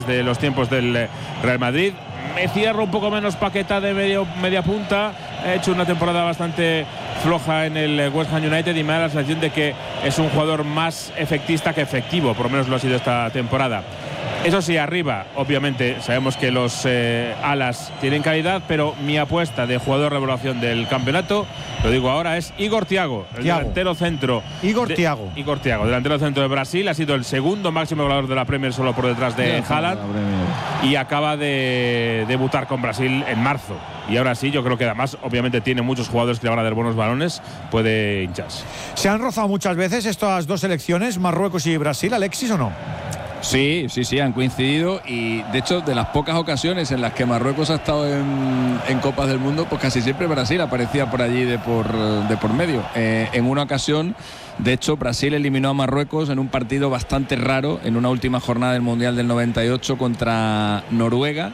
de los tiempos del Real Madrid. Me cierro un poco menos Paquetá de media punta. Ha hecho una temporada bastante floja en el West Ham United y me da la sensación de que es un jugador más efectista que efectivo, por lo menos lo ha sido esta temporada. Eso sí, arriba, obviamente, sabemos que los alas tienen calidad, pero mi apuesta de jugador revelación del campeonato, lo digo ahora, es Igor Thiago, el delantero centro. Igor Thiago, delantero centro de Brasil, ha sido el segundo máximo goleador de la Premier, solo por detrás de Haaland, y acaba de debutar con Brasil en marzo. Y ahora sí, yo creo que además, obviamente, tiene muchos jugadores que le van a dar buenos balones, puede hincharse. ¿Se han rozado muchas veces estas dos selecciones, Marruecos y Brasil, Alexis, o no? Sí, han coincidido y de hecho de las pocas ocasiones en las que Marruecos ha estado en Copas del Mundo, pues casi siempre Brasil aparecía por allí de por medio. En una ocasión, de hecho, Brasil eliminó a Marruecos en un partido bastante raro en una última jornada del Mundial del 98 contra Noruega.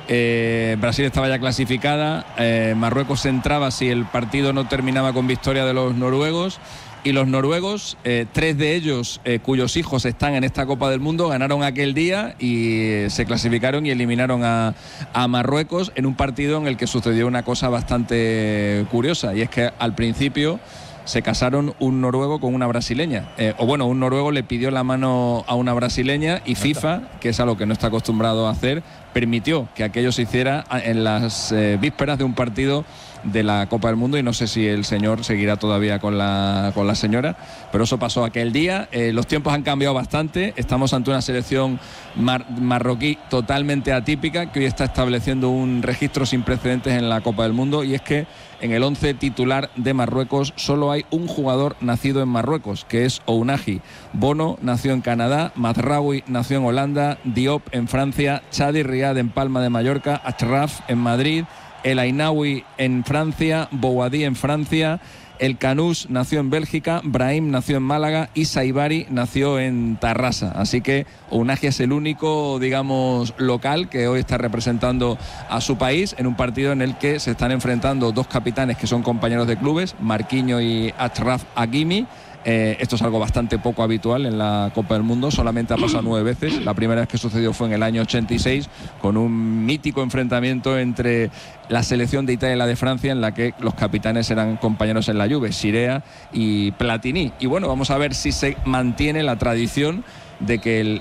Brasil estaba ya clasificada, Marruecos entraba si el partido no terminaba con victoria de los noruegos. Y los noruegos, 3 de ellos cuyos hijos están en esta Copa del Mundo, ganaron aquel día y se clasificaron y eliminaron a Marruecos en un partido en el que sucedió una cosa bastante curiosa, y es que al principio se casaron un noruego con una brasileña, un noruego le pidió la mano a una brasileña y FIFA, que es algo que no está acostumbrado a hacer, permitió que aquello se hiciera en las vísperas de un partido de la Copa del Mundo, y no sé si el señor seguirá todavía con la señora, pero eso pasó aquel día. Los tiempos han cambiado bastante, estamos ante una selección marroquí totalmente atípica, que hoy está estableciendo un registro sin precedentes en la Copa del Mundo, y es que en el 11 titular de Marruecos solo hay un jugador nacido en Marruecos, que es Ounahi. Bono nació en Canadá, Mazraoui nació en Holanda, Diop en Francia, Chadi Riad en Palma de Mallorca, Achraf en Madrid, El Ainaoui en Francia, Bouhaddi en Francia, El Canús nació en Bélgica, Brahim nació en Málaga y Saibari nació en Tarrasa. Así que Ounahi es el único, digamos, local que hoy está representando a su país en un partido en el que se están enfrentando dos capitanes que son compañeros de clubes, Marquinhos y Achraf Hakimi. Esto es algo bastante poco habitual en la Copa del Mundo, solamente ha pasado 9 veces. La primera vez que sucedió fue en el año 86, con un mítico enfrentamiento entre la selección de Italia y la de Francia, en la que los capitanes eran compañeros en la Juve, Scirea y Platini. Y bueno, vamos a ver si se mantiene la tradición de que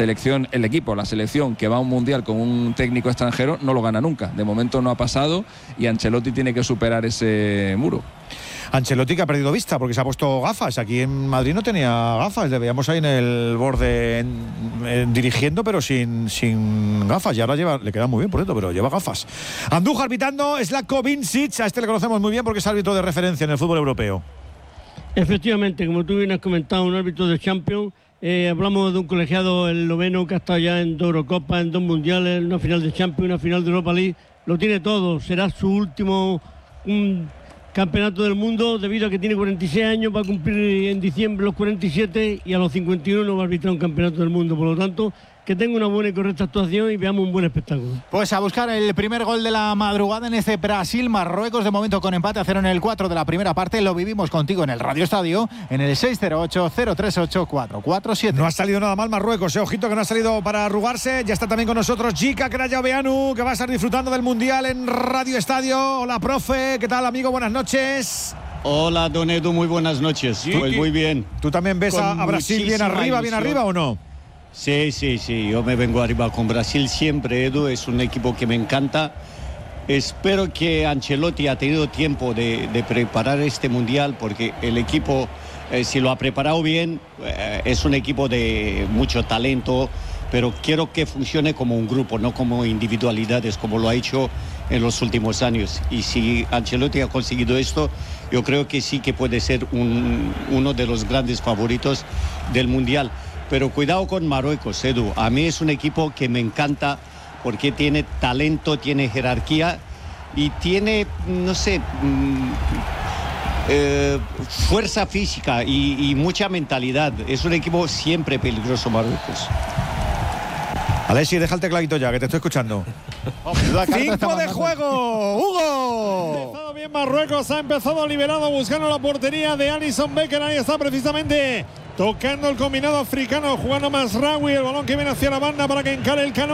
la selección que va a un mundial con un técnico extranjero no lo gana nunca. De momento no ha pasado y Ancelotti tiene que superar ese muro. Ancelotti, que ha perdido vista porque se ha puesto gafas. Aquí en Madrid no tenía gafas, le veíamos ahí en el borde dirigiendo, pero sin gafas, y ahora le queda muy bien por cierto, pero lleva gafas. Andújar pitando, Zlatko Vincic, a este le conocemos muy bien porque es árbitro de referencia en el fútbol europeo. Efectivamente, como tú bien has comentado, un árbitro de Champions. Hablamos de un colegiado, el noveno, que ha estado ya en 2 Eurocopas, en 2 Mundiales, una final de Champions, una final de Europa League. Lo tiene todo, será su último campeonato del mundo, debido a que tiene 46 años, va a cumplir en diciembre los 47 y a los 51 no va a arbitrar un campeonato del mundo. Por lo tanto, que tenga una buena y correcta actuación y veamos un buen espectáculo. Pues a buscar el primer gol de la madrugada en ese Brasil-Marruecos, de momento con empate a 0 en el 4 de la primera parte. Lo vivimos contigo en el Radio Estadio, en el 608-038-447. No ha salido nada mal Marruecos, ojito que no ha salido para arrugarse. Ya está también con nosotros Jika Krayaobeanu, que va a estar disfrutando del Mundial en Radio Estadio. Hola, profe, ¿qué tal, amigo? Buenas noches. Hola, don Edu, muy buenas noches. Pues muy bien. ¿Tú también ves a Brasil bien arriba o no? Sí, yo me vengo arriba con Brasil siempre, Edu, es un equipo que me encanta. Espero que Ancelotti ha tenido tiempo de preparar este Mundial, porque el equipo, si lo ha preparado bien, es un equipo de mucho talento, pero quiero que funcione como un grupo, no como individualidades, como lo ha hecho en los últimos años. Y si Ancelotti ha conseguido esto, yo creo que sí que puede ser uno de los grandes favoritos del Mundial. Pero cuidado con Marruecos, Edu. A mí es un equipo que me encanta porque tiene talento, tiene jerarquía y tiene, no sé, fuerza física y mucha mentalidad. Es un equipo siempre peligroso, Marruecos. Alexis, deja el tecladito ya, que te estoy escuchando. 5 de juego, Hugo. Ha empezado bien Marruecos, ha empezado liberado buscando la portería de Alisson Becker. Ahí está precisamente tocando el combinado africano, jugando Masraoui, el balón que viene hacia la banda para que encare el Cano.